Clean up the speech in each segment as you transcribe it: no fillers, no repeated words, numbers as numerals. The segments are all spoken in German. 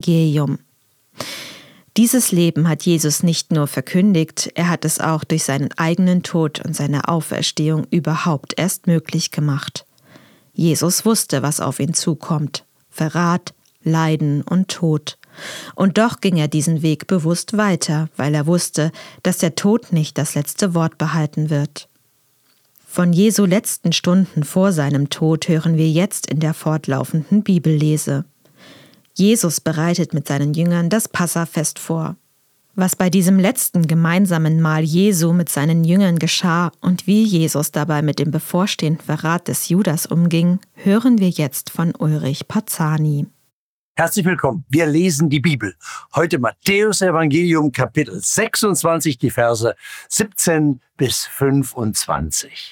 Evangelium. Dieses Leben hat Jesus nicht nur verkündigt, er hat es auch durch seinen eigenen Tod und seine Auferstehung überhaupt erst möglich gemacht. Jesus wusste, was auf ihn zukommt: Verrat, Leiden und Tod. Und doch ging er diesen Weg bewusst weiter, weil er wusste, dass der Tod nicht das letzte Wort behalten wird. Von Jesu letzten Stunden vor seinem Tod hören wir jetzt in der fortlaufenden Bibellese. Jesus bereitet mit seinen Jüngern das Passafest vor. Was bei diesem letzten gemeinsamen Mahl Jesu mit seinen Jüngern geschah und wie Jesus dabei mit dem bevorstehenden Verrat des Judas umging, hören wir jetzt von Ulrich Parzani. Herzlich willkommen. Wir lesen die Bibel. Heute Matthäus Evangelium Kapitel 26, die Verse 17 bis 25.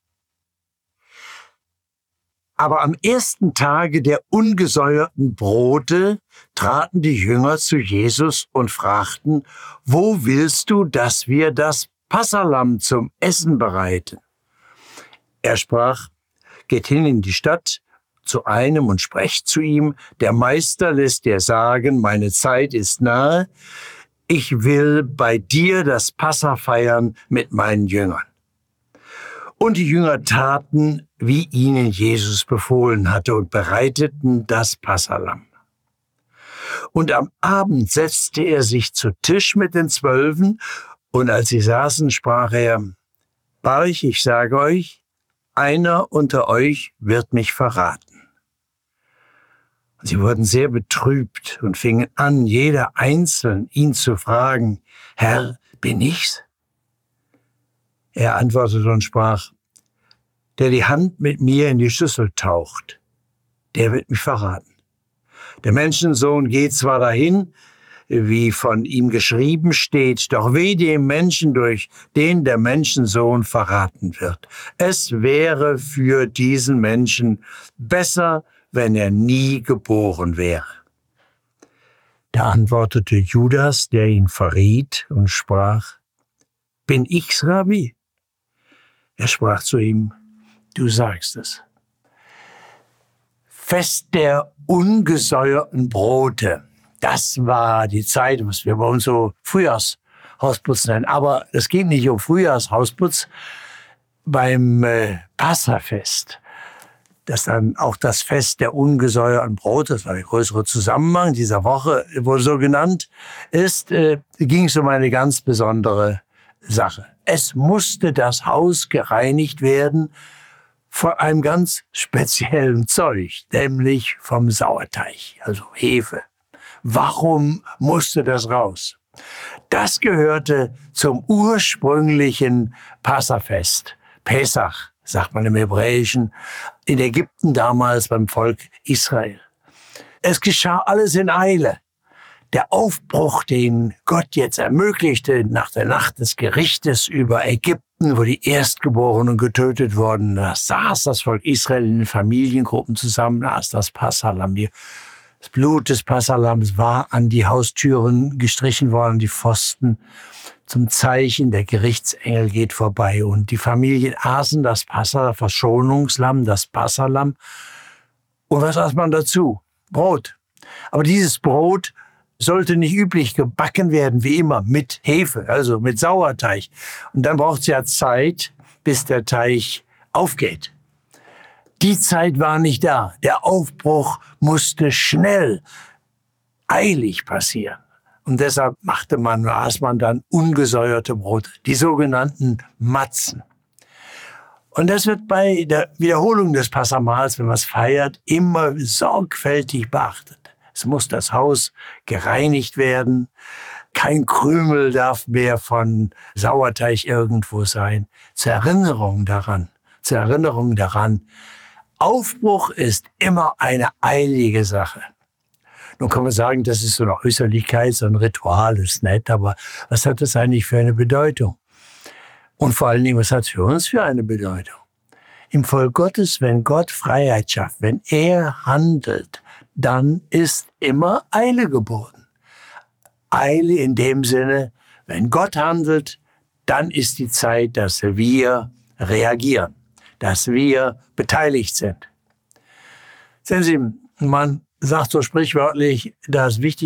Aber am ersten Tage der ungesäuerten Brote traten die Jünger zu Jesus und fragten: Wo willst du, dass wir das Passalamm zum Essen bereiten? Er sprach: Geht hin in die Stadt zu einem und sprecht zu ihm: Der Meister lässt dir sagen, meine Zeit ist nahe. Ich will bei dir das Passa feiern mit meinen Jüngern. Und die Jünger taten, wie ihnen Jesus befohlen hatte, und bereiteten das Passalamm. Und am Abend setzte er sich zu Tisch mit den 12, und als sie saßen, sprach er: Wahrlich, ich sage euch, einer unter euch wird mich verraten. Sie wurden sehr betrübt und fingen an, jeder einzeln ihn zu fragen: Herr, bin ich's? Er antwortete und sprach: Der die Hand mit mir in die Schüssel taucht, der wird mich verraten. Der Menschensohn geht zwar dahin, wie von ihm geschrieben steht, doch weh dem Menschen, durch den der Menschensohn verraten wird. Es wäre für diesen Menschen besser, wenn er nie geboren wäre. Da antwortete Judas, der ihn verriet, und sprach: Bin ich's, Rabbi? Er sprach zu ihm: Du sagst es. Fest der ungesäuerten Brote. Das war die Zeit, was wir bei uns so Frühjahrshausputz nennen. Aber es geht nicht um Frühjahrshausputz. Beim Passafest, das dann auch das Fest der ungesäuerten Brote, das war der größere Zusammenhang dieser Woche, wohl so genannt ist, ging es um eine ganz besondere Sache. Es musste das Haus gereinigt werden von einem ganz speziellen Zeug, nämlich vom Sauerteig, also Hefe. Warum musste das raus? Das gehörte zum ursprünglichen Passafest, Pesach, sagt man im Hebräischen, in Ägypten damals beim Volk Israel. Es geschah alles in Eile. Der Aufbruch, den Gott jetzt ermöglichte nach der Nacht des Gerichtes über Ägypten, wo die Erstgeborenen getötet wurden, da saß das Volk Israel in Familiengruppen zusammen, da ist das Passalamm. Das Blut des Passalams war an die Haustüren gestrichen worden, die Pfosten, zum Zeichen, der Gerichtsengel geht vorbei. Und die Familien aßen das Verschonungslamm, das Passalamm. Und was aß man dazu? Brot. Aber dieses Brot sollte nicht üblich gebacken werden, wie immer, mit Hefe, also mit Sauerteig. Und dann braucht es ja Zeit, bis der Teig aufgeht. Die Zeit war nicht da. Der Aufbruch musste schnell, eilig passieren. Und deshalb aß man dann ungesäuerte Brote, die sogenannten Matzen. Und das wird bei der Wiederholung des Passamahls, wenn man es feiert, immer sorgfältig beachtet. Es muss das Haus gereinigt werden. Kein Krümel darf mehr von Sauerteig irgendwo sein. Zur Erinnerung daran. Aufbruch ist immer eine eilige Sache. Nun kann man sagen, das ist so eine Äußerlichkeit, so ein Ritual, ist nett, aber was hat das eigentlich für eine Bedeutung? Und vor allen Dingen, was hat es für uns für eine Bedeutung? Im Volk Gottes, wenn Gott Freiheit schafft, wenn er handelt, dann ist immer Eile geboten. Eile in dem Sinne, wenn Gott handelt, dann ist die Zeit, dass wir reagieren, dass wir beteiligt sind. Sehen Sie, man sagt so sprichwörtlich, das Wichtigste